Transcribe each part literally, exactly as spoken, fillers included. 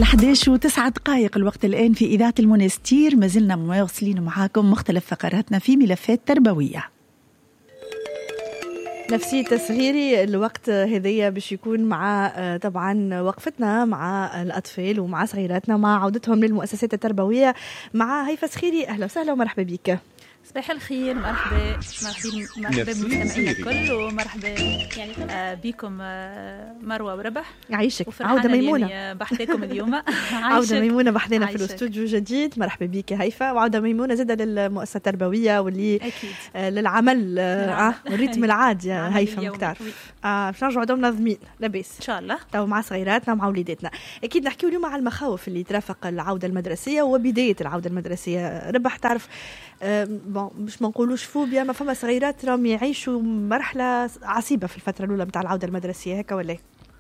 الحداش وتسعة دقائق الوقت الآن في إذاعة المونستير. ما زلنا مواصلين معاكم مختلف فقراتنا في ملفات تربوية. نفسي تصغيري الوقت هذية باش يكون مع طبعا وقفتنا مع الأطفال ومع صغيراتنا ومع عودتهم للمؤسسات التربوية مع هيفا صغيري. أهلا وسهلا ومرحبا بك. صباح الخير، مرحبا مرحبا مرحبا بمستمعينا الكل، ومرحبا يعني آه بكم آه مروه وربح. يعيشك. عوده ميمونه يعني بحذاكم اليوم. عوده ميمونه بحذنا في الاستوديو جديد. مرحبا بك هيفا. وعوده ميمونه زاده للمؤسسه التربويه واللي آه للعمل آه والريتم العادي يا هيفا مكتعرف اه باش نرجعوا دوم منظمين لاباس ان شاء الله تو مع صغيراتنا ومع وليداتنا. اكيد نحكيو اليوم على المخاوف اللي ترافق العوده المدرسيه وبدايه العوده المدرسيه. ربح تعرف أه مش ما نقولوش فوبيا، ما فما صغيرات راهم يعيشوا مرحله عصيبه في الفتره الاولى نتاع العوده المدرسيه هكا ولا؟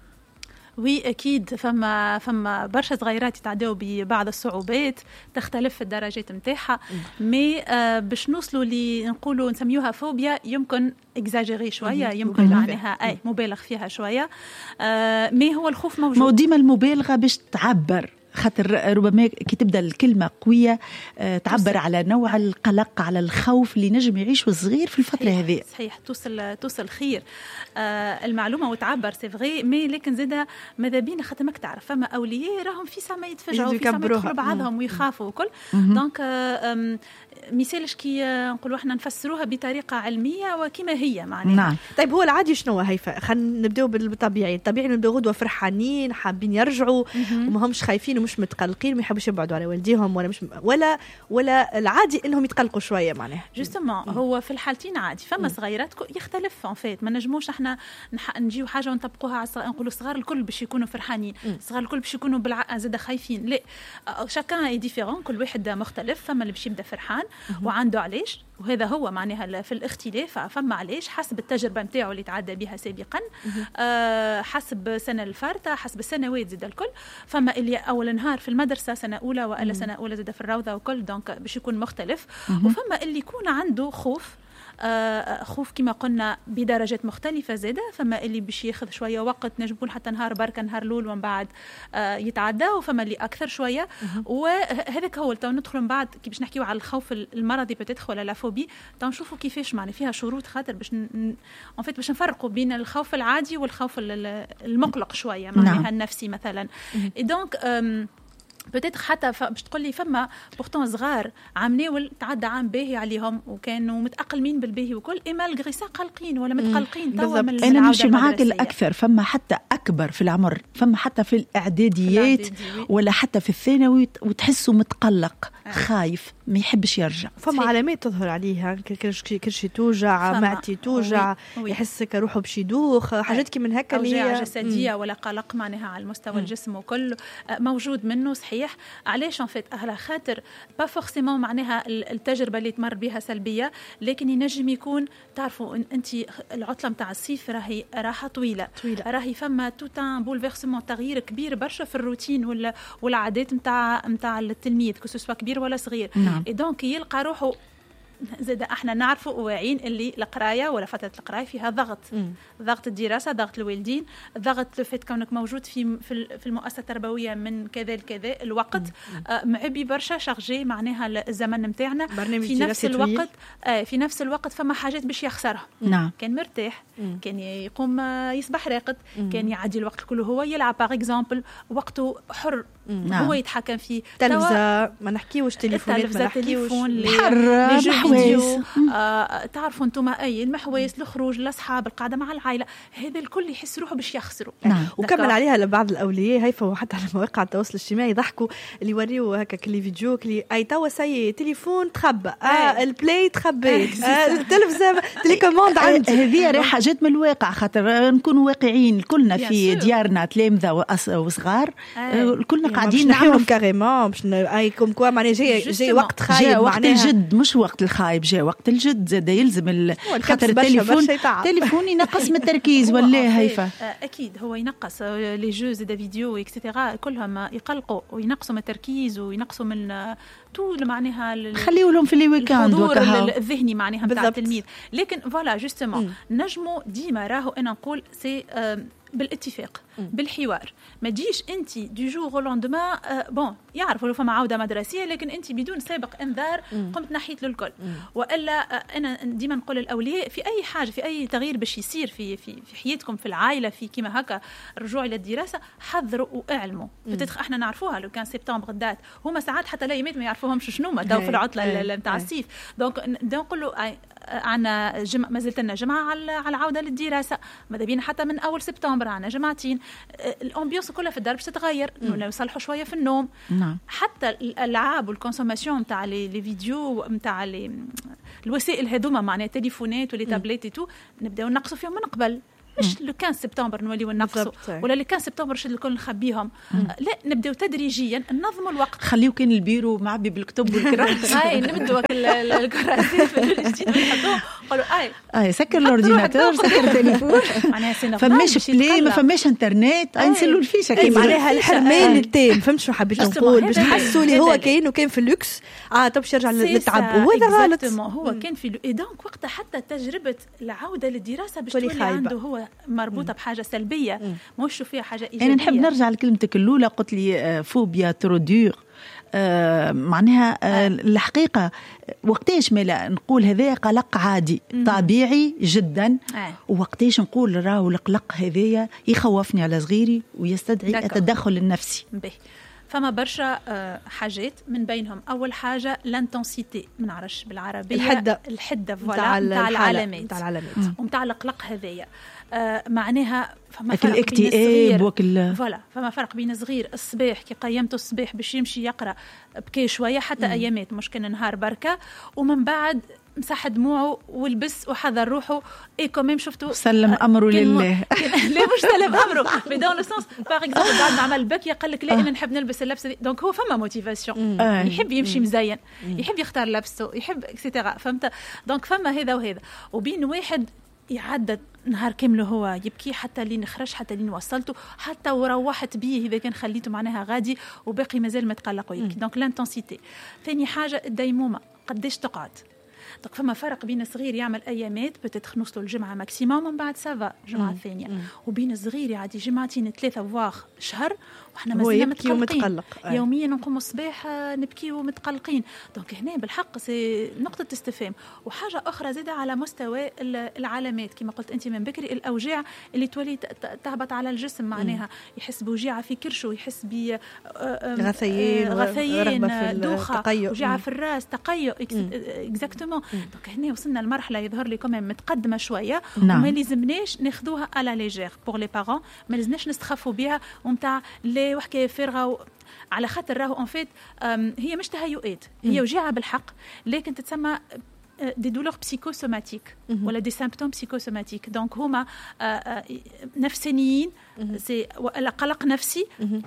وي اكيد فما فما برشا صغيرات يتعداو ببعض الصعوبات، تختلف في الدرجات نتاعها، مي آه باش نوصلوا لي نقولوا نسميوها فوبيا يمكن اكزاجيري شويه، يمكن معناها اي مبالغ فيها شويه، آه مي هو الخوف موجود. ما ديما المبالغه باش تعبر، خاطر ربما كي تبدا الكلمه قويه أه تعبر على نوع القلق، على الخوف اللي نجم يعيشه الصغير في الفتره هذه. صحيح، توصل توصل خير آه المعلومه وتعبر سي فغي، مي لكن زاده ماذا بينا خاطر ماك تعرف فما اولياء راهم في ساعه ما يتفجعوا، في ساعه ما يدخلوا بعضهم ويخافوا وكل. دونك آه مثالش كي نقولوا احنا نفسروها بطريقه علميه وكما هي معناها. نعم. طيب هو العادي شنو هيفا؟ خلينا نبداو بالطبيعي. الطبيعي نبداو غدوه فرحانين حابين يرجعوا وما همش خايفين ومش متقلقين، ما يحبوش يبعدوا على والديهم ولا مش ولا ولا العادي انهم يتقلقوا شويه معناها. جوستومون هو في الحالتين عادي. فما صغيرات يختلف ان فيت، ما نجموش احنا نجيو حاجه ونطبقوها على نقولوا الصغار الكل باش يكونوا فرحانين، الصغار الكل باش يكونوا بالع زاده خايفين. لا، شاكان اي ديفيرون، كل واحد مختلف. فما اللي باش يبدا فرحان وعنده علاش، وهذا هو معناها في الاختلاف. فما علاش حسب التجربه نتاعو اللي تعدى بها سابقا، أه حسب سنه الفارطه، حسب السنوات زاد الكل. فما اللي اول نهار في المدرسه سنه اولى والا سنه اولى زاد في الروضه وكل، دونك باش يكون مختلف. وفما اللي يكون عنده خوف، آه خوف كما قلنا بدرجات مختلفة زادة. فما اللي باش ياخذ شوية وقت، نجم نقول حتى نهار بركة نهار لول ومن بعد آه يتعدى. وفما اللي أكثر شوية. وهذاك هو تو ندخل من بعد كي باش نحكيو على الخوف المرضي بتدخل ولا لافوبي، تو نشوفوا كيفاش معنى فيها شروط خاطر باش ن... فيت باش نفرقوا بين الخوف العادي والخوف المقلق شوية معناها نعم. النفسي مثلا. دونك بتدخل حتى ف... باش تقول لي فما بورتون صغار عام ناول تعدى عام باهي عليهم وكانوا متأقلمين بالباهي وكل، إما الغريسة قلقين ولا متقلقين توا من أنا مش معاك الأكثر. فما حتى أكبر في العمر، فما حتى في الإعداديات ولا حتى في الثانوي وتحسه متقلق آه. خايف ما يحبش يرجع. فما علامات تظهر عليها، كرشي توجع، معتي توجع، يحسك روحه باش يدوخ، حاجات كي من هكا اللي هي جسدية ولا قلق معناها على المستوى الجسم وكل موجود منه. صحيح. علاش ان فيت؟ على خاطر با فورسيمون معناها التجربه اللي تمر بها سلبيه، لكن ينجم يكون تعرفوا انت العطله نتاع الصيف راهي راحه طويله, طويلة. راهي فما توت ان بولفيرسمون، تغيير كبير برشا في الروتين ولا والعادات نتاع نتاع التلميذ كو سوا كبير ولا صغير. نعم. اي دونك يلقى روحه زاد احنا نعرفوا واعيين اللي القرايه ولا فتره القرايه فيها ضغط، مم. ضغط الدراسه، ضغط الوالدين، ضغط فات كونك موجود في في المؤسسه التربويه من كذا لكذا الوقت آه معبي برشا شارجي معناها الزمن نتاعنا. في نفس الوقت آه في نفس الوقت فما حاجات باش يخسرها. نعم. كان مرتاح، مم. كان يقوم يصبح راقد، مم. كان يعدي الوقت كله هو يلعب باغ اكزامبل، وقته حر. نعم. هو يتحكم فيه. تلفزه ما نحكيوش تليفونات، ما نحكيوش الحر فيديو آه، تعرفوا انتم اي المحوايس، الخروج، الاصحاب، القعده مع العائله، هذا الكل يحس روحه باش يخسروا. نعم. وكمل عليها لبعض الاولياء هيفا وحتى على مواقع التواصل الاجتماعي يضحكوا اللي يوريوا هكاك اللي فيديو اللي اي توا سي تليفون تخبى، آه البلاي تخبى، آه التلفزه تليكوموند عندي. هذه راح حاجات من الواقع، خاطر نكونوا واقعيين كلنا في ديارنا تلامذه وصغار، كلنا قاعدين نحاولوا كاريمون باش ايكم كوا معناها جاي جاي وقت خايب، وقت الجد مش وقت الخايب، جاء وقت الجد زاد يلزم خاطر التليفون تليفون ينقص من التركيز ولا هيفا. اكيد هو ينقص لي جو زاد فيديو اكسترا كلهم يقلقوا وينقصوا من التركيز وينقصوا من طول معناها خليوا لهم في لي ويكاند وكها الذهني معناها نتاع التلميذ. لكن فوالا جوستومون نجموا ديما راهو انا نقول سي بالاتفاق بالحوار. ما تجيش انت دي جور لوندما بون يعرفوا لو فما عوده مدرسيه لكن انت بدون سابق انذار قمت نحيت له الكل. والا انا ديما نقول الاولياء في اي حاجه في اي تغيير باش يصير في في في حياتكم في العائله في كيما هكا الرجوع الى الدراسه حذروا واعلموا. بتدخ احنا نعرفوها لو كان سبتمبر دات هما ساعات حتى الايامات ما يعرفوهمش شنو ما تو في العطله نتاع الصيف. دونك نقولوا عنا جمع ما زلت لنا جمعه على على العوده للدراسه ماذا بينا حتى من اول سبتمبر عنا جمعتين. الامبيونس كلها في الدار باش تتغير انه يصلحوا شويه في النوم. نعم. حتى الالعاب والكونسوماسيون نتاع لي فيديو نتاع الوسائل هذوما معناها التليفونات ولي تابليت تو نبداو نقصوا فيهم من قبل. مش لو كان سبتمبر نوليو نقصوا ولا لو كان سبتمبر شد الكل نخبيهم. لا نبداو تدريجيا ننظموا الوقت. خليو كان البيرو معبي بالكتب والكراسي. هاي نبداو الكراسي في الجديد نحطوه قالوا اي اي سكر الاورديناتور سكر التليفون معناها فماش بلاي ما فماش انترنت اي نسلوا الفيشه كي معناها الحرمان التام. فهمت شنو حبيت نقول باش نحسوا لي هو كاين وكان في اللوكس اه طب باش يرجع للتعب وهذا غلط. هو كان في اي دونك وقتها حتى تجربه العوده للدراسه باش تولي عنده هو مربوطه بحاجه سلبيه مش فيها حاجه ايجابيه. انا نحب نرجع لكلمتك الاولى قلت لي فوبيا ترودور. آه معناها آه الحقيقه وقتاش ما نقول هذا قلق عادي طبيعي جدا. آه. ووقتاش نقول راهو القلق هذايا يخوفني على صغيري ويستدعي دكو. التدخل النفسي. به. فما برشا حاجات من بينهم اول حاجه لانتنسيتي ما نعرفش بالعربيه الحده الحده فوالا نتاع العلامات نتاع العلامات ونتاع القلق هذايا. آه معناها فما فرق الاكتئاب وكل فوالا فما فرق بين صغير الصباح كي قيمته الصباح باش يمشي يقرا بكي شويه حتى مم. ايامات مش كان نهار بركه ومن بعد مسح دموعه ولبس وحضر روحه اي كوميم شفتوا سلم امره لله. لا مش سلم امره بدون السنس باغ اكزومبل بعد ما عمل بكيه قال لك لا انا نحب نلبس اللبسه دي. دونك هو فما موتيفاسيون يحب يمشي مزين يحب يختار لبسه يحب اكسيتيرا فهمت. دونك فما هذا وهذا وبين واحد يعدد نهار كامله هو يبكي حتى لين خرج حتى لين وصلته حتى وروحت بيه اذا كان خليته معناها غادي وباقي مازال متقلق ويبكي. دونك لانتنسيتي. ثاني حاجه الديمومه قداش تقعد. دونك فما فرق بين صغير يعمل ايامات بتتخنص له الجمعه ماكسيموم ومن بعد سافا الجمعه الثانيه وبين صغير يعدي جمعتين ثلاثه فواغ شهر وحنا مازلنا متقلقين يوميا نقوم الصباح نبكي ومتقلقين. دونك هنا بالحق سي نقطه استفهام. وحاجه اخرى زاده على مستوى العلامات كما قلت انت من بكري الاوجاع اللي تولي تهبط على الجسم معناها يحس بوجيعه في كرشه يحس ب غثيان غثيان دوخه وجيعه في الراس تقيؤ اكزاكتومون. دونك هنا وصلنا لمرحله يظهر لي كمان متقدمه شويه نعم. وما لازمناش ناخذوها على ليجير بور لي بارون ما لازمناش نستخفوا بها ومتاع لي وحكايه فارغه على خاطر راهو اون فيت هي مش تهيؤات هي وجيعه بالحق لكن تتسمى دي دولور بسيكوسوماتيك ولا دي سيمبتوم بسيكوسوماتيك. دونك هما نفسانيين سي قلق نفسي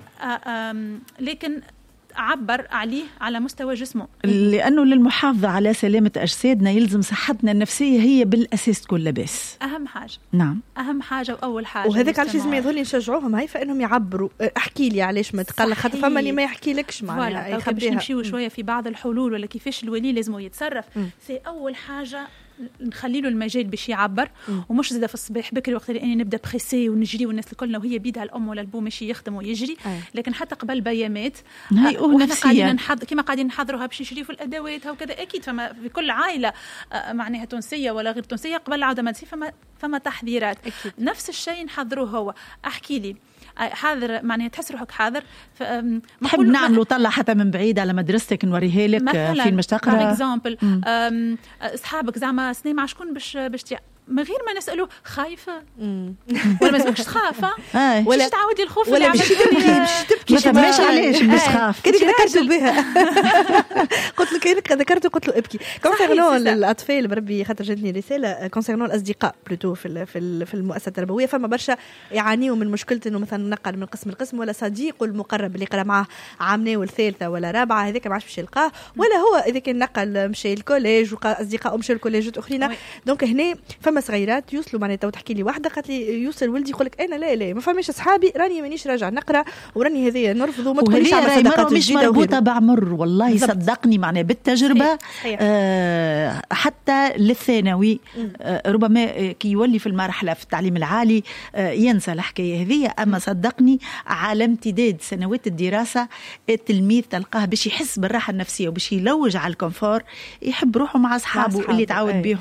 لكن عبر عليه على مستوى جسمه. لأنه للمحافظة على سلامة أجسادنا يلزم صحتنا النفسية هي بالأساس كل بس أهم حاجة. نعم أهم حاجة وأول حاجة. وهذاك علاش لازم يظهر نشجعوهم هاي فإنهم يعبروا احكي لي علاش ما تقلق خاطر فما اللي ما يحكي لكش معناها يخبيها. باش نمشيو شوية في بعض الحلول ولا كيفاش الولي لازم يتصرف. في أول حاجة نخلي له المجال باش يعبر ومش زاده في الصباح بكري وقت اللي اني نبدا بريسي ونجري والناس الكل وهي بيدها الام ولا البو ماشي يخدم ويجري أي. لكن حتى قبل بيامات وحنا قاعدين نحضر كما قاعدين نحضروها باش نشريوا الادوات وكذا اكيد فما في كل عائله معناها تونسيه ولا غير تونسيه قبل العوده مدرسيه فما فما تحذيرات أكيد. نفس الشيء نحضروه هو احكي لي حاضر معناها تحس روحك حاضر نحب نعملوا طلع حتى من بعيد على مدرستك نوريه لك فين مش تقرا باغ اكزامبل اصحابك زعما سنه مع شكون باش باش من غير ما نسأله خايفة ولا ما تبقاش تخاف ولا تعودي الخوف ولا باش تبكي باش تبكي ما تبقاش علاش باش تخاف كنت ذكرت بها قلت له كينك ذكرته قلت له ابكي كونسيرنون الاطفال بربي خاطر جاتني رساله كونسيرنون الاصدقاء بلوتو في في المؤسسه التربويه فما برشا يعانيوا من مشكله انه مثلا نقل من قسم لقسم ولا صديقه المقرب اللي قرا معه عامنه والثالثه ولا رابعه هذاك ما عادش باش يلقاه ولا هو اذا كان نقل مشى الكوليج وقا اصدقائه مشى الكوليجات اخرين دونك هنا فما صغيرات يوصلوا معناتها وتحكي لي واحده قالت لي يوصل ولدي يقول لك انا لا لا ما فماش اصحابي راني مانيش راجع نقرا وراني هذه نرفض وما تقوليش على صداقات مش مربوطه بعمر والله بالضبط. صدقني معناها بالتجربه صحيح. آه حتى للثانوي آه ربما كي يولي في المرحله في التعليم العالي آه ينسى الحكايه هذه اما صدقني على امتداد سنوات الدراسه التلميذ تلقاه باش يحس بالراحه النفسيه وباش يلوج على الكونفور يحب روحه مع اصحابه اللي تعود بهم.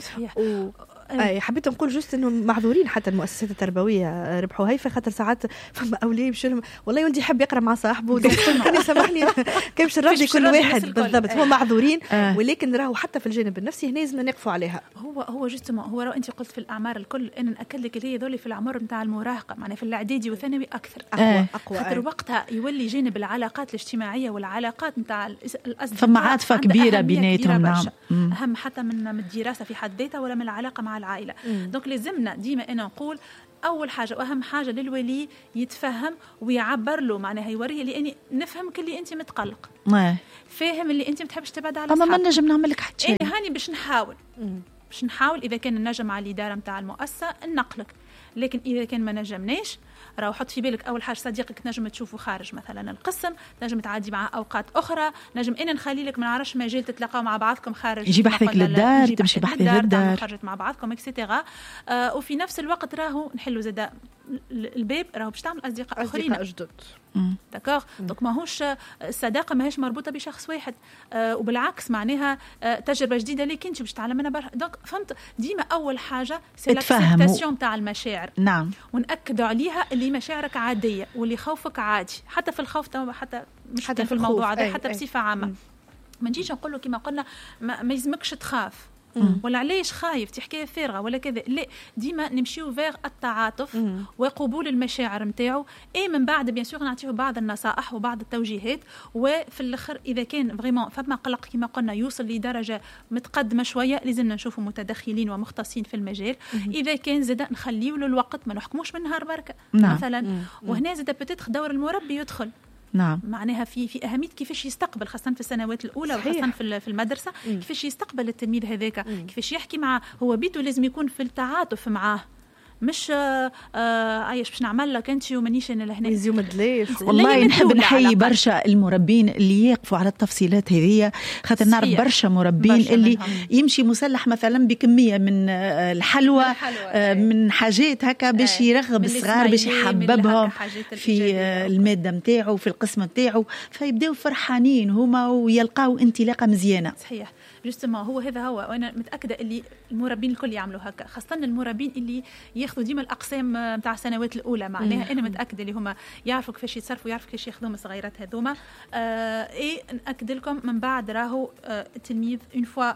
اي حبيت نقول جست انه معذورين حتى المؤسسات التربويه ربحوا هيفا خاطر ساعات فما اولياء يمشوا والله ولدي يحب يقرا مع صاحبه كان سامحني كان مش الراجل كل واحد بالضبط هو معذورين آه. ولكن راهو حتى في الجانب النفسي هنا لازم نقفوا عليها. هو هو جست هو راه انت قلت في الاعمار الكل انا ناكد لك اللي هي ذولي في العمر نتاع المراهقه معناها في الاعدادي والثانوي اكثر اقوى اقوى خاطر وقتها يولي جانب العلاقات الاجتماعيه والعلاقات نتاع الاصدقاء فما عاطفه كبيره بيناتهم. نعم اهم حتى من الدراسه في حد ذاتها ولا من العلاقه مع العائله. دونك لازمنا ديما انا نقول اول حاجه واهم حاجه للولي يتفهم ويعبر له معناها يوريه لاني نفهمك اللي انت متقلق ما. فاهم اللي انت ما تحبش تبعد على اما ما نجم نعمل لك حتى شيء إيه هاني باش نحاول مم. باش نحاول اذا كان نجم على الاداره نتاع المؤسسه نقلك لكن اذا كان ما نجمناش راهو حط في بالك اول حاجه صديقك نجم تشوفه خارج مثلا القسم نجم تعدي معه اوقات اخرى نجم انا نخلي لك ما نعرفش مجال تتلاقاو مع بعضكم خارج يجي بحثك للدار تمشي بحثي للدار خرجت مع بعضكم اكسيتيرا آه وفي نفس الوقت راهو نحلوا زاد الباب راهو باش تعمل اصدقاء اخرين جدد داكوغ دونك ماهوش الصداقه ماهيش مربوطه بشخص واحد آه وبالعكس معناها آه تجربه جديده ليك انت باش تعلم منها بر... دونك فهمت ديما اول حاجه سي لاكسبتاسيون تاع المشاعر. نعم ونأكدوا عليها اللي مشاعرك عاديه واللي خوفك عادي حتى في الخوف حتى مش حتى في الموضوع هذا حتى أي. بصفه عامه م. ما نجيش نقول له كما قلنا ما, ما يلزمكش تخاف مم. ولا علاش خايف تحكي فارغه ولا كذا لا ديما نمشيو فيغ التعاطف مم. وقبول المشاعر نتاعو اي من بعد بيان سور نعطيه بعض النصائح وبعض التوجيهات وفي الاخر اذا كان فريمون فما قلق كما قلنا يوصل لدرجه متقدمه شويه لازمنا نشوفوا متدخلين ومختصين في المجال مم. اذا كان زاد نخليو له الوقت ما نحكموش من نهار بركه نعم. مثلا مم. وهنا زاد بتدخل دور المربي يدخل نعم معناها في في اهميه كيفاش يستقبل خاصه في السنوات الاولى وخاصه في في المدرسه مم. كيفاش يستقبل التلميذ هذاك كيفاش يحكي معه هو بيته لازم يكون في التعاطف معاه مش آه عايش باش نعمل لك انت ومانيش انا لهنا يزيوم دليش والله نحب نحيي برشا المربين اللي يقفوا على التفصيلات هذه خاطر نعرف برشا مربين برشا اللي منهم. يمشي مسلح مثلا بكميه من الحلوى, الحلوى آه من حاجات هكا باش يرغب الصغار باش يحببهم في الماده نتاعو في القسم نتاعو فيبداو فرحانين هما ويلقاو انطلاقه مزيانه. صحيح جوستومون هو هذا هو وانا متاكده اللي المربين الكل يعملوا هكا خاصه المربين اللي ياخذوا ديما الاقسام نتاع السنوات الاولى معناها انا متاكده اللي هما يعرفوا كيفاش يتصرفوا يعرفوا كيفاش ياخذوا الصغيرات هذوما آه اي ناكد لكم من بعد راهو آه التلميذ اون فوا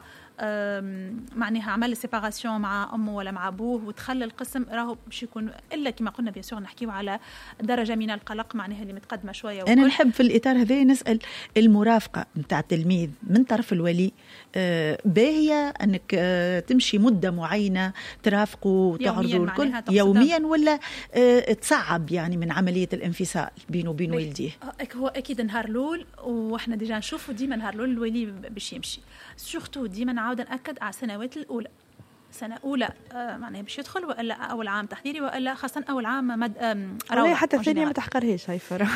معناها عمل سيباراسيون مع امه ولا مع ابوه ودخل القسم راهو باش يكون الا كما قلنا بيان سور نحكيو على درجه من القلق معناها اللي متقدمه شويه انا نحب في الاطار هذا نسال المرافقه نتاع التلميذ من طرف الولي آه باهيه انك آه تمشي مده معينه ترافقوا وتعرضوا الكل يوميا ولا آه تصعب يعني من عمليه الانفصال بينه وبين والديه. هو اكيد نهار الاول واحنا ديجا نشوفوا ديما نهار الاول الولي باش يمشي سورتو ديما نعاود ناكد على السنوات الاولى سنه اولى آه معناها باش يدخل والا اول عام تحضيري والا خاصه اول عام مد روعه حتى الثانيه ما تحقرهاش هاي فرا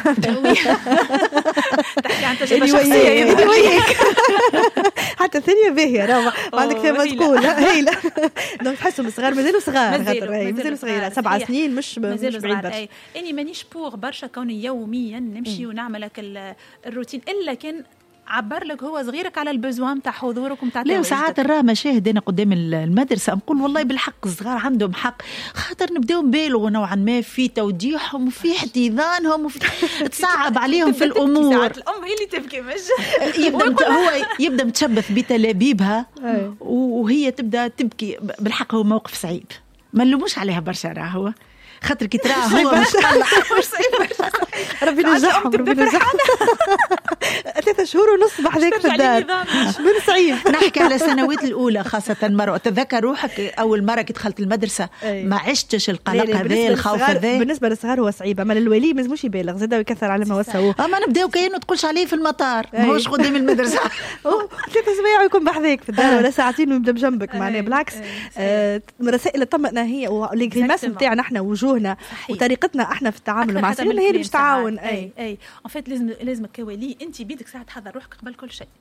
تحكي عن تجربه شخصيه حتى الثانيه باهيه روعه بعدك فيها تقول هي لا دونك تحسوا الصغار مازالوا صغار مازالوا صغيرات سبع سنين مش مش بعيد برشا اني مانيش بوغ برشا كوني يوميا نمشي ونعمل لك الروتين الا كان عبر لك هو صغيرك على البزوان نتاع حضورك ونتاع لا ساعات نراه مشاهد انا قدام المدرسه نقول والله بالحق الصغار عندهم حق خاطر نبداو نبالغوا نوعا ما في توجيههم وفي احتضانهم وفي تصعب عليهم في الامور. ساعات الام هي اللي تبكي مش يبدا هو يبدا متشبث بتلابيبها وهي تبدا تبكي بالحق هو موقف صعيب ما نلوموش عليها برشا راهو خاطر كي تراه هو مش ربي ينجحهم ربي ينجحهم ثلاثة شهور ونص بحذاك في الدار من صعيب. نحكي على السنوات الأولى خاصة مرة تذكر روحك أول مرة كي دخلت المدرسة ما عشتش القلق هذا الخوف هذا. بالنسبة للصغار هو صعيب، أما للولي ما لازمش يبالغ زاد ويكثر على ما وسعوه. أما نبداو كأنه تقولش عليه في المطار ماهوش قدام المدرسة ثلاثة أسابيع ويكون بحذاك في الدار ولا ساعتين ويبدا بجنبك. معناه بالعكس رسائل الطمأنة هي والجريماس نتاعنا احنا وجوهنا وطريقتنا احنا في التعامل مع السنين هي اللي باش تعاون. اي اي ان فيت لازم لازم كولي انت بيدك ساعه تحضر روحك قبل كل شيء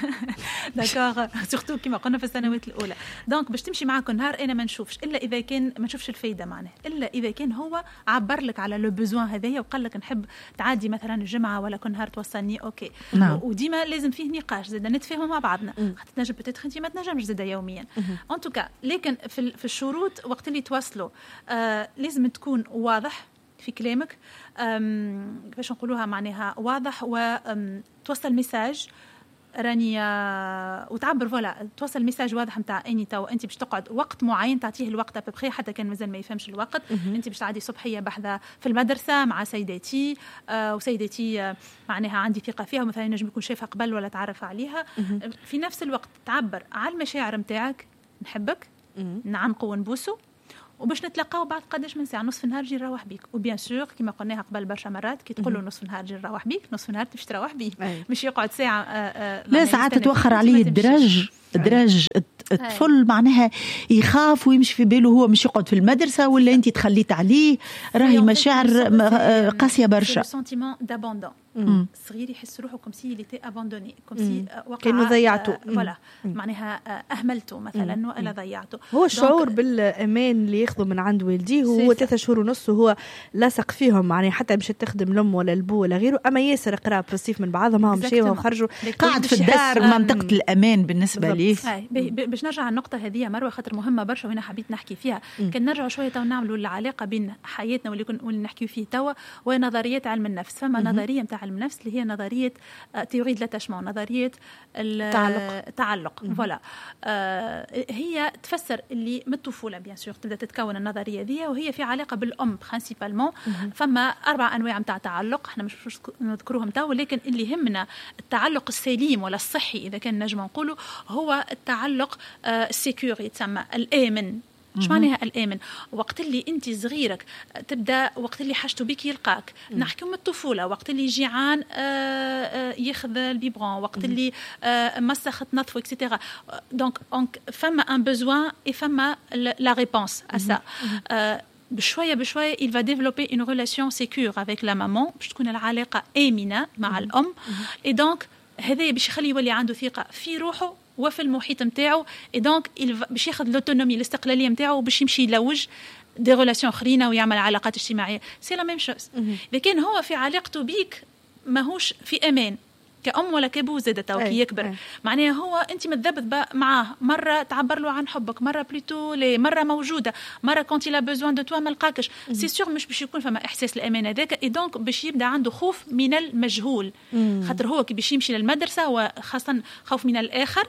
داكوغ سورتو كيما قلنا في السنوات الاولى. دونك باش تمشي معاك نهار انا ما نشوفش الا اذا كان ما نشوفش الفايده معناه الا اذا كان هو عبر لك على لو بوزوان هذايا وقال لك نحب تعادي مثلا الجمعه ولا كل نهار توصلني اوكي. نعم. وديما لازم فيه نقاش زاد نتفاهموا مع بعضنا خاطر تنجم بتاتخ انت ما تنجمش زاد يوميا ان توكا. لكن في في الشروط وقت اللي توصلوا آه لازم تكون واضح في كلامك كيفاش نقولوها معناها واضح وتوصل ميساج راني وتعبر فوالا توصل ميساج واضح نتاع اني تو انت باش تقعد وقت معين تعطيه الوقت ابخي حتى كان مازال ما يفهمش الوقت. انت باش تعدي صبحيه بحذا في المدرسه مع سيداتي آه وسيداتي آه معناها عندي ثقه فيها مثلا نجم يكون شايفها قبل ولا تعرف عليها. في نفس الوقت تعبر على المشاعر نتاعك نحبك نعنقو ونبوسو وباش نتلاقاو بعد قداش من ساعه نصف نهار جي نروح بيك. وبيان سور كما قلناها قبل برشا مرات كي تقول له نصف نهار جي نروح بيك نصف نهار باش تروح بيه مش يقعد ساعه آآ آآ لا ساعات تتوخر عليه الدرج الدرج الطفل معناها يخاف ويمشي في باله هو مش يقعد في المدرسة ولا انت تخليت عليه راهي مشاعر قاسية برشا. سنتيمون دابوندون صغير يحس روحه كم سي ليتي اباندوني كم سي كانه ضيعته فوالا معناها اهملته مثلا ولا ضيعته. هو الشعور بالامان اللي ياخذه من عند والديه وهو ثلاثة شهور ونص وهو لاصق فيهم يعني حتى مش تخدم الام ولا البو ولا غيره. اما ياسر قراب في الصيف من بعضهم هم مشاو وخرجوا قاعد في الدار منطقة الامان بالنسبة لي. باش نرجع النقطة هذه مروة خاطر مهمة برشا وهنا حبيت نحكي فيها. كان نرجع شوية تو نعملوا العلاقة بين حياتنا واللي كنا نحكي فيه توا ونظريات علم النفس. فما نظرية نتاع علم النفس اللي هي نظرية تيوري لاتاشمون نظرية التعلق تعلق فوالا. آه هي تفسر اللي من الطفولة بيان سور تبدا تتكون النظرية ذي وهي في علاقة بالأم برينسيبالمون. فما أربع أنواع نتاع تعلق احنا مش نذكروهم تو لكن اللي يهمنا التعلق السليم ولا الصحي إذا كان نجم نقوله هو التعلق السيكوري تسمى الآمن. ايش معناها الامن؟ وقت اللي انت صغيرك تبدا وقت اللي حاجته بك يلقاك. نحكي من الطفوله وقت اللي جيعان ياخذ البيبرون وقت اللي مسخ تنظف اكسيتيرا. دونك فما ان بوزوان اي فما لا ريبونس ا سا. بشويه بشويه il va développer une relation sécure avec la maman باش تكون العلاقه امنه مع الام. اي دونك هذا باش يخلي يولي عنده ثقه في روحه وفي المحيط نتاعو. اي دونك باش ياخذ لوتونومي الاستقلاليه نتاعو باش يمشي يلوج دي ريلاسيون اخرين ويعمل علاقات اجتماعيه. سي لا ميم شوز. لكن هو في علاقته بيك ماهوش في امان كأم ولا كأبو زادة تو كي يكبر. معناها هو أنت متذبذب معاه مرة تعبر له عن حبك مرة بليتو لي مرة موجودة مرة كونت لا بوزوان دو توا ما لقاكش. سي سور مش باش يكون فما إحساس الأمان هذاك. إي دونك باش يبدأ عنده خوف من المجهول خاطر هو كي باش يمشي للمدرسة وخاصة خوف من الآخر.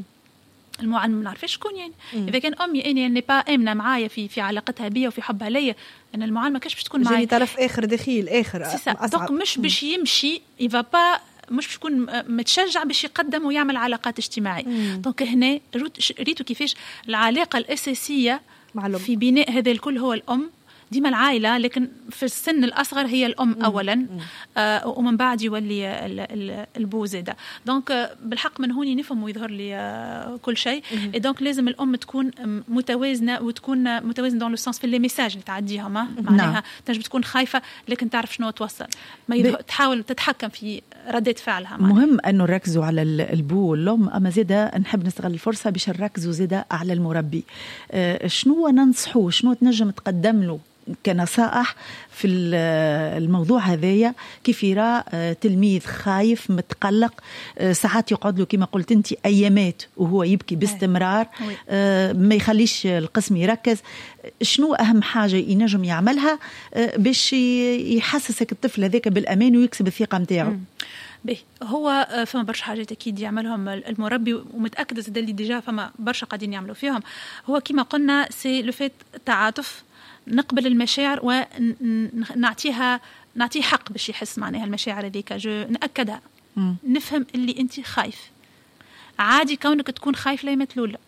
المعلم ما نعرفش شكون يعني م. اذا كان امي اني ني با امنه معايا في في علاقتها بيا وفي حبها ليا ان المعلم ما كاش باش تكون معايا طرف اخر دخيل اخر دونك مش باش يمشي يفا با مش باش يكون متشجع باش يقدم ويعمل علاقات اجتماعيه. دونك هنا ريتو كيفاش العلاقه الاساسيه معلوم. في بناء هذا الكل هو الام ديما العائلة لكن في السن الأصغر هي الأم مم. أولا آه ومن بعد يولي البو زادة. دونك آه بالحق من هوني نفهم ويظهر لي آه كل شيء. دونك لازم الأم تكون متوازنة وتكون متوازنة دون لو سانس في اللي ميساج اللي تعديها ما معناها تنجم تكون خايفة لكن تعرف شنو توصل ما يظهر تحاول تتحكم في ردة فعلها. مهم أنه نركزوا على البو والأم. أما زادة نحب نستغل الفرصة باش نركزوا زادة على المربي. آه شنو ننصحوه شنو تنجم تقدم له كنصائح في الموضوع هذايا كيف يرى تلميذ خايف متقلق ساعات يقعد له كما قلت انت ايامات وهو يبكي باستمرار ما يخليش القسم يركز. شنو اهم حاجه ينجم يعملها باش يحسسك الطفل هذاك بالامان ويكسب الثقه نتاعو؟ به هو فما برشا حاجات اكيد يعملهم المربي ومتاكده زاد اللي ديجا فما برشا قاعدين يعملوا فيهم. هو كما قلنا سي لو فيت تعاطف نقبل المشاعر ونعطيها نعطيه حق باش يحس معناها المشاعر هذيك جو نأكدها نفهم اللي انت خايف. عادي كونك تكون خايف لا متلولة.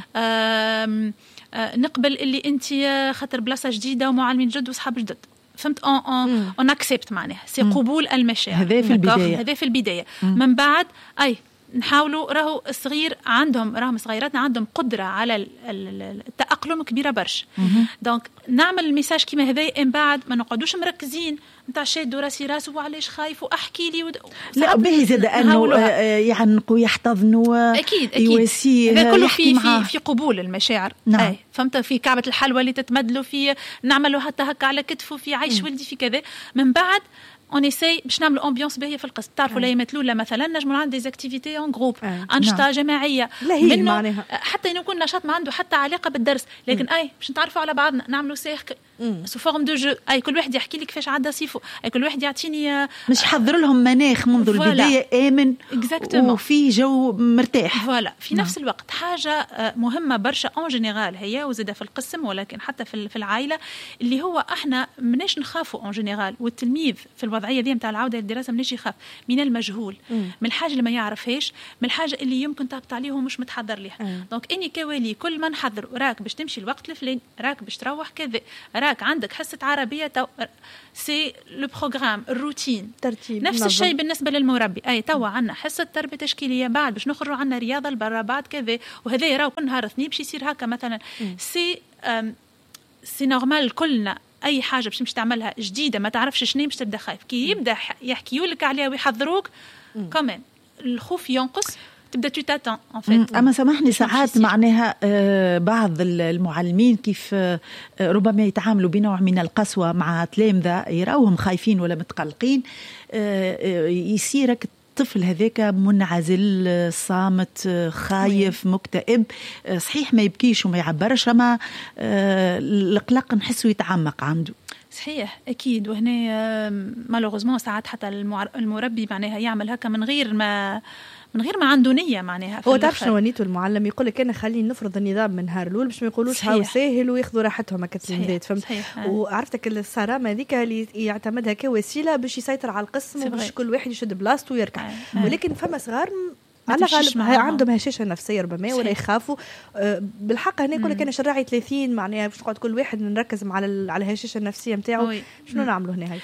نقبل اللي انت خاطر بلاصه جديده ومعلمين جدد وصحاب جدد. فهمت اون اون اون اكسبت معناها سي قبول المشاعر. هذا في البدايه هذا في البدايه. من بعد اي نحاولوا راهو الصغير عندهم راهم صغيراتنا عندهم قدره على التاقلم كبيره برشا. دونك نعمل الميساج كيما هذا من بعد ما نقعدوش مركزين نتاع شاد راسي راسه وعلاش خايف واحكي لي ود... لا باهي زاد انه يعنقوا يحتضنوا اكيد اكيد يواسيه هذا كله في في في قبول المشاعر. نعم. اي فهمت في كعبه الحلوى اللي تتمدلوا في نعملوا حتى هكا على كتفه في عيش م. ولدي في كذا. من بعد اون اساي باش نعملوا امبيونس باهيه في القسم. تعرفوا لا متلوله مثلا نجموا نعمل ديزاكتيفيتي اون جروب انشطه جماعيه منه حتى يكون نشاط ما عنده حتى علاقه بالدرس لكن م. اي باش نتعرفوا على بعضنا نعملوا سيرك سو فورم دو جو. اي كل واحد يحكي لي كيفاش عدى صيفه. اي كل واحد يعطيني مش حضر لهم مناخ منذ البدايه امن وفي جو مرتاح. فوالا في نفس الوقت حاجه مهمه برشا اون جينيرال هي وزاده في القسم ولكن حتى في في العائله اللي هو احنا مناش نخافوا اون جينيرال والتلميذ في الوضعيه دي نتاع العوده للدراسه مناش يخاف من المجهول م. من الحاجه اللي ما يعرفهاش من الحاجه اللي يمكن تهبط عليه ومش متحضر لها. دونك اني كوالي كل ما نحضر راك باش تمشي الوقت الفلاني راك باش تروح كذا راك عندك حصه عربيه تو... سي لو بروغرام الروتين ترتيب نفس الشيء بالنسبه للمربي. اي توا عندنا حصه تربيه تشكيليه بعد باش نخرجوا عندنا رياضه لبرا بعد كذا وهذا يراو كل نهار اثنين باش يصير هكا مثلا. سي أم... سي نورمال كلنا اي حاجه باش تمشي تعملها جديده ما تعرفش شنو باش تبدا خايف كي يبدا يحكيوا لك عليها ويحضروك كمان الخوف ينقص تبدا تو تاتون ان فيت. اما سامحني ساعات معناها آه بعض المعلمين كيف آه ربما يتعاملوا بنوع من القسوه مع تلامذه يراوهم خايفين ولا متقلقين آه يصيرك الطفل هذاك منعزل صامت خايف مكتئب. صحيح ما يبكيش وما يعبرش اما القلق نحسه يتعمق عنده. صحيح اكيد. وهنا مالوغوزمون ساعات حتى المربي معناها يعمل هكا من غير ما من غير ما عنده نيه معناها. هو تعرف شنو نيته المعلم يقول لك انا خليني نفرض النظام من نهار الاول باش ما يقولوش هاو ساهل وياخذوا راحتهم هكا التلميذات. فهمت. وعرفتك الصرامه هذيك اللي يعتمدها كوسيله باش يسيطر على القسم وباش كل واحد يشد بلاصته ويركع. ولكن فما صغار على غالب عندهم هشاشه نفسيه ربما ولا يخافوا بالحق. هنا يقول لك انا شراعي ثلاثين معناها باش نقعد كل واحد نركز على على الهشاشه النفسيه نتاعو. شنو نعملوا هنا؟ هاي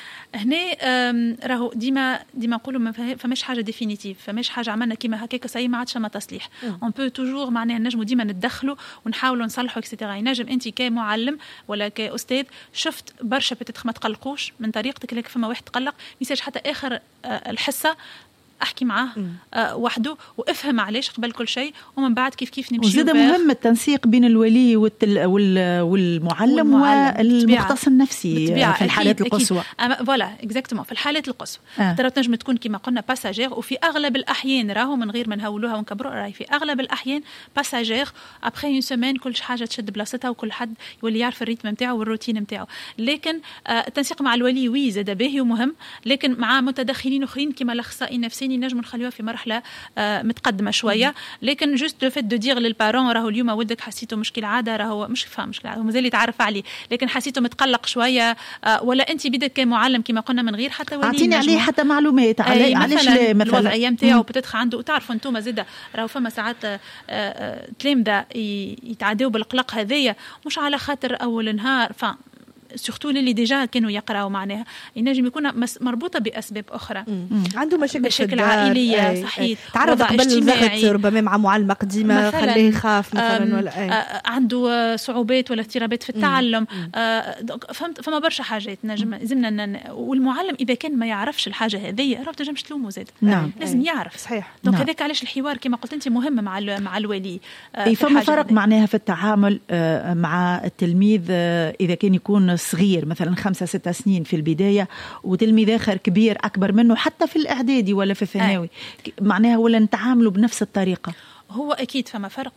هنا راهو ديما ديما نقولوا ما فماش حاجه ديفينيتيف فماش حاجه عملنا كيما هكاك ساي ما عادش ما تصليح. اون بو توجور معناها نجموا ديما نتدخلوا ونحاولوا نصلحوا اكسيتيرا. ينجم انت كمعلم ولا كاستاذ شفت برشا بتدخل ما تقلقوش من طريقتك لك فما واحد تقلق ميساج حتى اخر الحصه احكي معاه آه وحده وافهم علاش قبل كل شيء ومن بعد كيف كيف نمشي. وزاد مهم التنسيق بين الولي والتل... وال... والمعلم, والمعلم والمختص النفسي في الحالات القصوى. فوالا اكزاكتومون في الحالات القصوى آه. ترى تنجم تكون كما قلنا باساجير وفي اغلب الاحيان راهو من غير ما نهولوها ونكبروا راهي في اغلب الاحيان باساجير ابخي اون سيمين كل حاجه تشد بلاصتها وكل حد يولي يعرف الريتم نتاعو والروتين نتاعو. لكن آه التنسيق مع الولي وي زاد باهي ومهم لكن مع متدخلين اخرين كما الاخصائي النفسي نجم نخليوها في مرحله آه متقدمه شويه. لكن جوست لو فيت دو دير للبارون راهو اليوم ولدك حسيته مشكل عاده راهو مش فاهم مشكل عاده مازال يتعرف عليه لكن حسيته متقلق شويه آه ولا انت بدك كمعلم كما قلنا من غير حتى ولي اعطيني عليه حتى معلومات على علاش لا مثلا الوضعيه نتاعو بتدخل عنده وتعرفوا انتم زاده راهو فما ساعات آه تلامذه يتعداو بالقلق هذايا مش على خاطر اول نهار ف سورتو اللي ديجا كانوا يقراوا معناها ينجم يكون مربوطه باسباب اخرى. عنده مشاكل مشاكل عائليه صحيح تعرض قبل الضغط ربما مع معلمه قديمه خليه يخاف مثلا ولا أي. عنده صعوبات ولا اضطرابات في التعلم آه فهمت فما برشا حاجات نجم لازمنا والمعلم اذا كان ما يعرفش الحاجه هذه راه تنجمش تلومه زاد. نعم. لازم يعرف صحيح. دونك نعم. هذاك علاش الحوار كما قلت انت مهم مع مع الولي. آه فما فرق هذه. معناها في التعامل آه مع التلميذ آه اذا كان يكون صغير مثلا خمسة ستة سنين في البداية وتلميذ آخر كبير أكبر منه حتى في الإعدادي ولا في الثانوي معناها ولا نتعاملوا بنفس الطريقة. هو أكيد فما فرق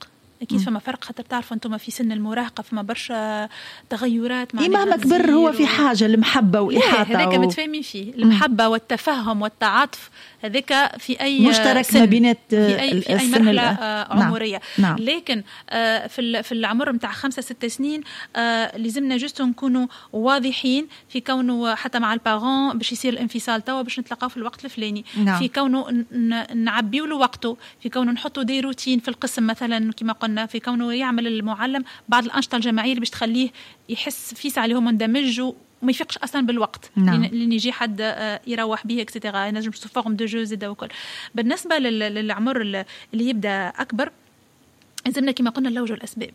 اكيد فما فرق، خاطر تعرفوا انتم في سن المراهقه فما برشا تغيرات. مهما كبر هو في حاجه المحبه والاحاطه هذاك و... متفاهمين فيه المحبه والتفهم والتعاطف، هذاك في اي مشترك ما بينات في اي, في أي مرحله عمريه. نعم. لكن في في العمر نتاع خمسة ست سنين لازمنا جوست نكونوا واضحين في كونه حتى مع البارون باش يصير الانفصال توا باش نتلاقاو في الوقت الفلاني. نعم. في كونه نعبيوا له وقته، في كونه نحطوا دي روتين في القسم مثلا كما قلنا، في كونه يعمل المعلم بعض الانشطه الجماعيه اللي باش تخليه يحس في ساعه اللي هو مندمج وما يفيقش اصلا بالوقت. نعم. لين يجي حد يروح به اكسترا، ينجم سو فورم دو جو زيد وكل. بالنسبه للعمر اللي يبدا اكبر لازمنا كما قلنا نلوجوا الاسباب،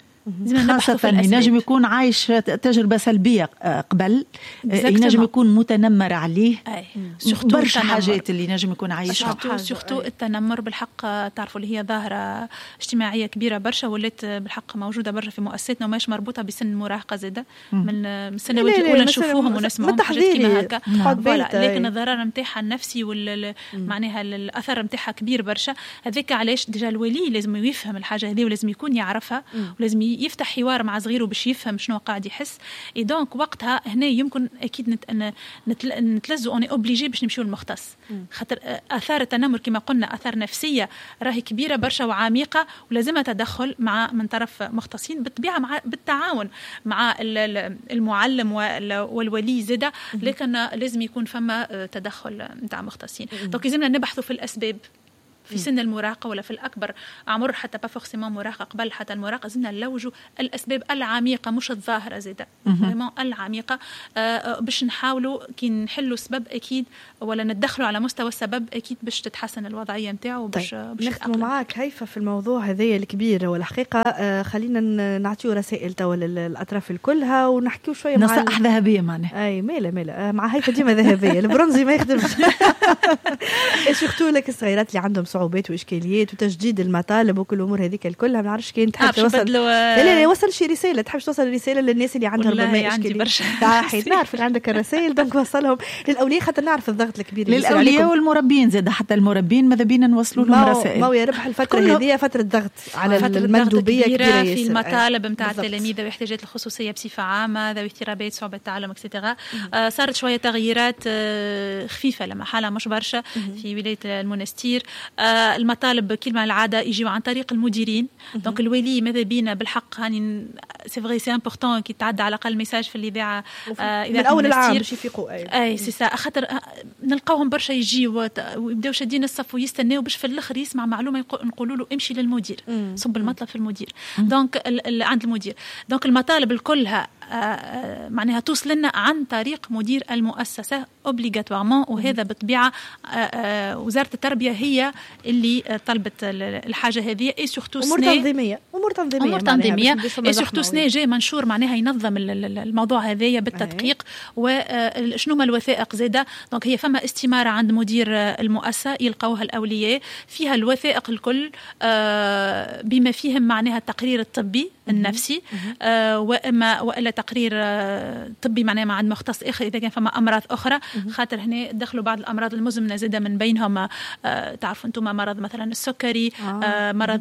خاصة ينجم يكون عايش تجربة سلبية قبل، ينجم يكون متنمر عليه برشا حاجات اللي ينجم يكون عايشها. سورتو التنمر بالحق تعرفوا اللي هي ظاهرة اجتماعية كبيرة برشا، ولات بالحق موجودة برشا في مؤسساتنا وماش مربوطة بسن المراهقة زادة من السنوات الأولى نشوفوهم ونسمعهم حاجات كيما هكا. لكن الضرر نتاعها النفسي وال معناها الأثر نتاعها كبير برشا. هذاك علاش ديجا الولي لازم يفهم الحاجة هذه ولازم يكون يعرفها ولازم يفتح حوار مع صغيره باش يفهم شنو قاعد يحس. اي دونك وقتها هنا يمكن اكيد نت... نتل... نتلزوا اوني اوبليجي باش نمشيو للمختص، خاطر اثار التنمر كما قلنا اثار نفسيه راهي كبيره برشا وعميقه ولازمها تدخل مع من طرف مختصين بالطبيعه مع بالتعاون مع المعلم والولي زاده، لكن لازم يكون فما تدخل نتاع مختصين. دونك لازمنا نبحثوا في الاسباب في سن المراهقة ولا في الأكبر عمر، حتى با فورسيمون مراهقة قبل حتى المراهقة، زلنا نلوجوا الأسباب العميقة مش الظاهرة زيادة، فريمون العميقة آه باش نحاولوا كي نحلوا سبب أكيد ولا ندخلوا على مستوى السبب أكيد باش تتحسن الوضعية نتاعو. باش طيب. نختم معاك هيفا في الموضوع هذايا الكبير والحقيقة آه خلينا نعطيو رسائل توا للأطراف الكلها ونحكيو شوية مع نصائح ذهبية معنا. أي ميلة ميلة آه مع هيفا ديما ذهبية البرونزي ما يخدمش. شفتوا لك الصغيرات اللي عندهم صعوبات وإشكاليات وتجديد المطالب وكل الأمور هذيك الكلها، ما نعرفش كاين تحب توصل لا لا يوصل شي رسالة، تحبش توصل رسالة للناس اللي عندها ربما إشكاليات؟ صحيح نعرف اللي عندك الرسائل دونك وصلهم للأولياء خاطر نعرف الضغط الكبير للأولياء والمربين زاد، حتى المربين ماذا بينا نوصلوا لهم رسائل. ما هي ربح الفترة هذه فترة ضغط على المندوبية كبيرة في المطالب نتاع التلاميذ ذوي احتياجات الخصوصية بصفة عامة، ذوي اضطرابات صعوبة التعلم اكسترا. آه صارت شوية تغييرات آه خفيفة لما حالة مش برشا في ولاية المنستير. آه المطالب كلمة العادة يجيوا عن طريق المديرين، دونك الولي ماذا بينا بالحق هاني سي فري سي امبورطون كي تعدى على الاقل ميساج في الاذاعه آه من اول العام باش يفيقوا. اي اي سي سا خاطر نلقاوهم برشا يجيوا ويبداو شادين الصف ويستناو باش في الاخر يسمع معلومه نقولوا له امشي للمدير، صب المطلب في المدير. دونك عند المدير، دونك المطالب الكلها آه معناها توصل لنا عن طريق مدير المؤسسه اوبليغاتوارمون، وهذا بالطبيعه آه آه وزاره التربيه هي اللي آه طلبت الحاجه هذه. اي سورتو امور تنظيميه امور تنظيميه امور تنظيميه اي سورتو سنه جاي منشور معناها ينظم الموضوع هذايا بالتدقيق وشنو ما الوثائق زاده. دونك هي فما استماره عند مدير المؤسسه يلقاوها الاولياء فيها الوثائق الكل آه بما فيهم معناها التقرير الطبي النفسي آه واما والا تقرير آه طبي معناها مع مختص اخر اذا كان فما امراض اخرى، خاطر هنا دخلوا بعض الامراض المزمنه زاده من بينهم آه تعرفوا انتم مرض مثلا السكري آه. آه مرض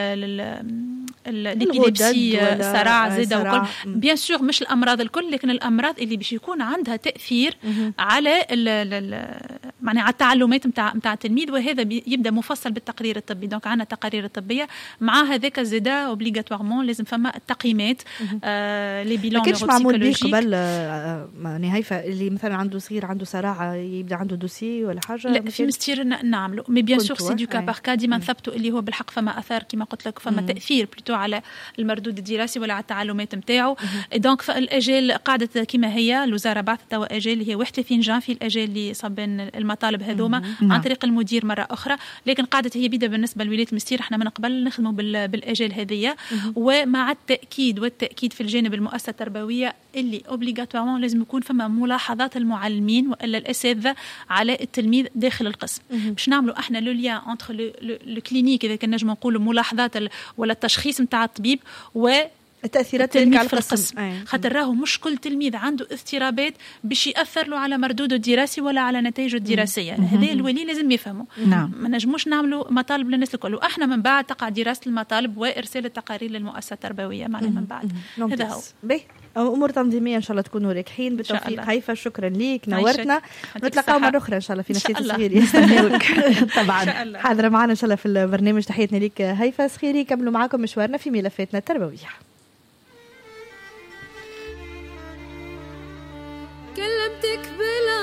الابيليبسي الصرع زاده وكل. بيان سور مش الامراض الكل، لكن الامراض اللي باش يكون عندها تاثير على معناها على التعلمات نتاع نتاع التلميذ، وهذا يبدا مفصل بالتقرير الطبي. دونك عندنا تقارير طبيه مع هذاك زاده اوبليغاتوارمون لازم فما التقييمات آه لي بيلون نيوروبسيكولوجيك قبل آه هيفا اللي مثلا عنده صغير عنده صراع يبدا عنده دوسي ولا حاجه. لا في مستير نعملوا مي بيان سور سي دو كا بار كا ديما نثبتوا اللي هو بالحق فما اثار كما قلت لك فما مم. تاثير بلوتو على المردود الدراسي ولا على التعلمات نتاعو. دونك الاجال قاعده كما هي الوزاره بعثت توا اجال اللي هي واحد وثلاثين جانفي الاجال اللي صابين المطالب هذوما عن طريق المدير مره اخرى، لكن قاعده هي بدا بالنسبه لولايه المستير احنا من قبل نخدموا بالاجال هذيا، ومع التاكيد والتاكيد في الجانب المؤسسه التربويه اللي اوبليغاتوارمون لازم يكون فما ملاحظات المعلمين والا الاساتذه على التلميذ داخل القسم باش نعملوا احنا لو ليان انتر لو كلينيك اذا كنا نجم نقولوا ملاحظات ولا التشخيص نتاع الطبيب و التأثيرات التلميذ على في القسم. أي. خاطر راهو مش كل تلميذ عنده اضطرابات باش يأثر له على مردوده الدراسي ولا على نتائجه الدراسية. هذا الولي لازم يفهمه. نعم. ما نجموش نعملوا مطالب للناس الكل، واحنا من بعد تقع دراسة المطالب وإرسال التقارير للمؤسسة التربوية معنا من بعد. هذا هو. باهي. امور تنظيميه ان شاء الله تكونوا راكحين بالتوفيق. هيفا شكرا ليك، نورتنا. نتلاقاو مره اخرى ان شاء الله في نشيط صغير. نستناوك طبعا حاضره معنا ان شاء الله في البرنامج. تحياتنا ليك هيفا صغيري. كملوا معكم مشوارنا في ملفاتنا التربويه. كلمتك بلا